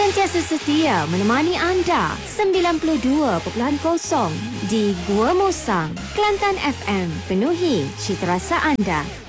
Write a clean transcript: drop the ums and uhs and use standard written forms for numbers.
sentiasa setia menemani anda 92.0 di Gua Musang, Kelantan FM, penuhi cita rasa anda.